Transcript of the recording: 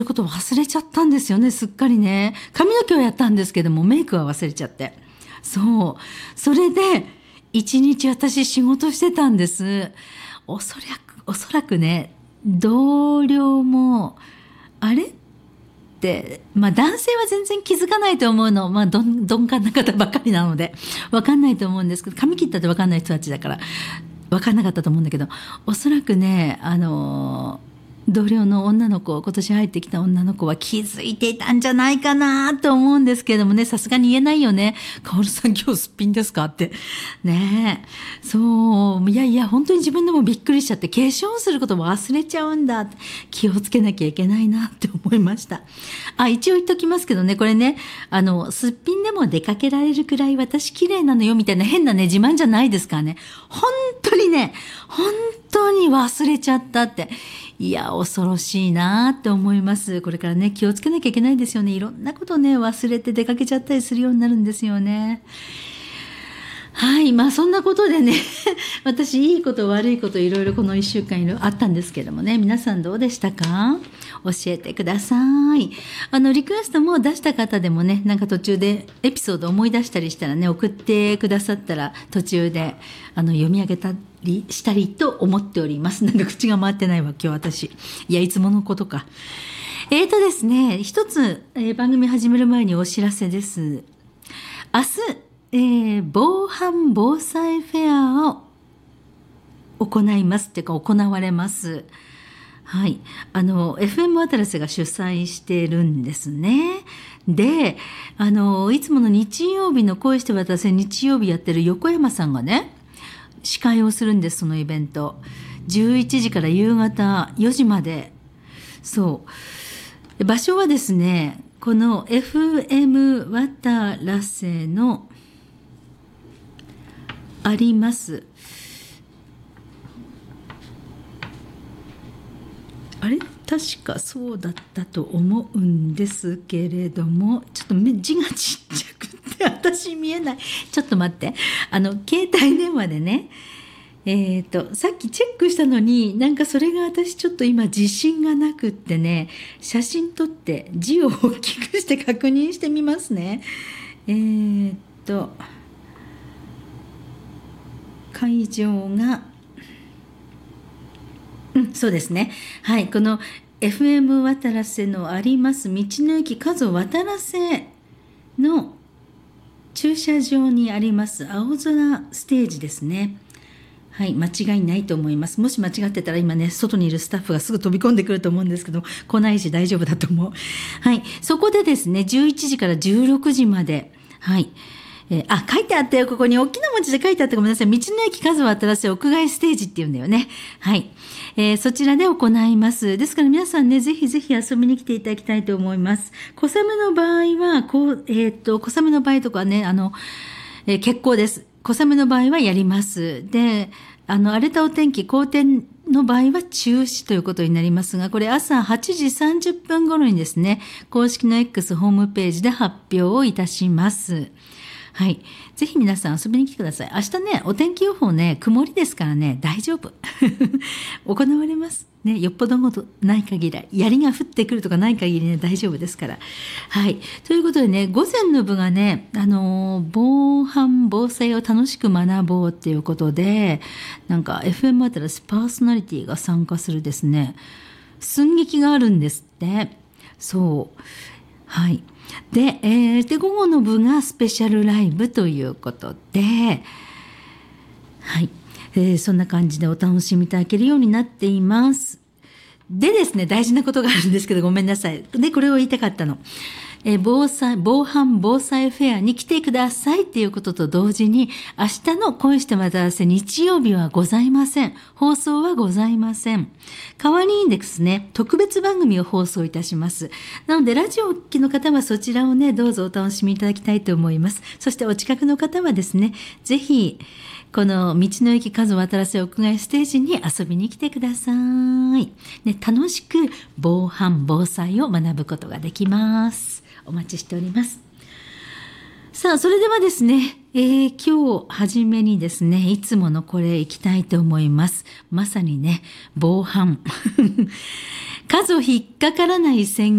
いうことを忘れちゃったんですよね、すっかりね。髪の毛はやったんですけども、メイクは忘れちゃって。そう。それで、一日私仕事してたんです。おそらくね、同僚も、あれって、まあ男性は全然気づかないと思うの。まあ鈍感な方ばかりなので、わかんないと思うんですけど、髪切ったってわかんない人たちだから、わかんなかったと思うんだけど、おそらくね、同僚の女の子、今年入ってきた女の子は気づいていたんじゃないかなと思うんですけどもね、さすがに言えないよね。カオルさん今日すっぴんですかって。ねえ。そう。いやいや、本当に自分でもびっくりしちゃって、化粧することも忘れちゃうんだ。気をつけなきゃいけないなって思いました。あ、一応言っときますけどね、これね、すっぴんでも出かけられるくらい私綺麗なのよみたいな変なね、自慢じゃないですからね。本当にね、本当に忘れちゃったって。いや、恐ろしいなって思います。これからね、気をつけなきゃいけないですよね。いろんなことをね、忘れて出かけちゃったりするようになるんですよね。はい。まあ、そんなことでね、私、いいこと悪いこといろいろこの1週間あったんですけどもね、皆さんどうでしたか？教えてください。リクエストも出した方でもね、なんか途中でエピソード思い出したりしたらね、送ってくださったら途中で読み上げたりしたりと思っております。なんか口が回ってないわ、今日私。いや、いつものことか。ですね、一つ、番組始める前にお知らせです。明日、防犯防災フェアを行いますっていうか行われます。はい。FM 渡良瀬が主催してるんですね。で、いつもの日曜日の恋して渡せ日曜日やってる横山さんがね、司会をするんです、そのイベント。11時から夕方4時まで。そう。場所はですね、この FM 渡良瀬のあります。あれ確かそうだったと思うんですけれども、ちょっと字がちっちゃくて私見えない。ちょっと待って。携帯電話でね、さっきチェックしたのに、なんかそれが私ちょっと今自信がなくってね、写真撮って字を大きくして確認してみますね。会場が、そうですね。はい、この FM 渡良瀬のあります道の駅加須渡良瀬の駐車場にあります青空ステージですね。はい、間違いないと思います。もし間違ってたら今ね、外にいるスタッフがすぐ飛び込んでくると思うんですけど、来ないし大丈夫だと思う。はい、そこでですね、11時から16時まで、はい、書いてあったよ。ここに大きな文字で書いてあった。ごめんなさい。道の駅加須渡良瀬屋外ステージっていうんだよね。はい。そちらで行います。ですから皆さんね、ぜひぜひ遊びに来ていただきたいと思います。小雨の場合は、小雨の場合とかね、結構です。小雨の場合はやります。で、荒れたお天気、好天の場合は中止ということになりますが、これ朝8時30分頃にですね、公式の X ホームページで発表をいたします。はい。ぜひ皆さん遊びに来てください。明日ね、お天気予報ね、曇りですからね、大丈夫。行われます。ね、よっぽどのことない限り、槍が降ってくるとかない限りね、大丈夫ですから。はい。ということでね、午前の部がね、防犯、防災を楽しく学ぼうっていうことで、なんか FM 渡良瀬パーソナリティが参加するですね、寸劇があるんですって。そう。はい。で、午後の部がスペシャルライブということで、はい。そんな感じでお楽しみいただけるようになっています。でですね、大事なことがあるんですけど、ごめんなさい。で、これを言いたかったの。防犯防災フェアに来てくださいっていうことと同時に、明日の恋して渡良瀬日曜日はございません。放送はございません。代わりにですね、特別番組を放送いたします。なので、ラジオをお聞きの方はそちらをね、どうぞお楽しみいただきたいと思います。そしてお近くの方はですね、ぜひ、この道の駅加須渡良瀬屋外ステージに遊びに来てください。ね、楽しく防犯防災を学ぶことができます。お待ちしております。さあ、それではですね、今日初めにですね、いつものこれいきたいと思います。まさにね、防犯。 引っかからない宣言